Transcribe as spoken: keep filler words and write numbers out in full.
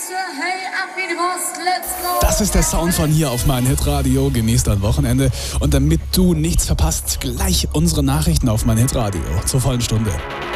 Das ist der Sound von hier auf mein Hitradio. Genießt dein Wochenende. Und damit du nichts verpasst, gleich unsere Nachrichten auf mein Hitradio zur vollen Stunde.